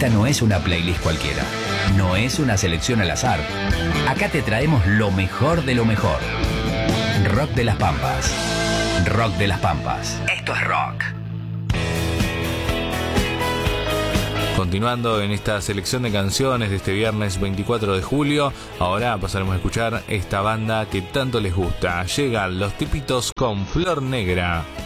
Esta no es una playlist cualquiera, no es una selección al azar. Acá te traemos lo mejor de lo mejor. Rock de las Pampas. Rock de las Pampas. Esto es rock. Continuando en esta selección de canciones de este viernes 24 de julio, ahora pasaremos a escuchar esta banda que tanto les gusta. Llegan Los Tipitos con Flor Negra.